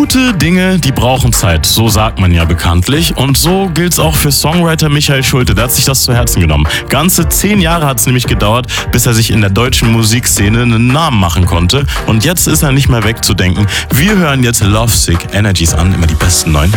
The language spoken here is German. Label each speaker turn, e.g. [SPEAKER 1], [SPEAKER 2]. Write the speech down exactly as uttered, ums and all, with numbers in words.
[SPEAKER 1] Gute Dinge, die brauchen Zeit, so sagt man ja bekanntlich. Und so gilt's auch für Songwriter Michael Schulte. Der hat sich das zu Herzen genommen. Ganze zehn Jahre hat's nämlich gedauert, bis er sich in der deutschen Musikszene einen Namen machen konnte. Und jetzt ist er nicht mehr wegzudenken. Wir hören jetzt Lovesick Energies an, immer die besten neuen.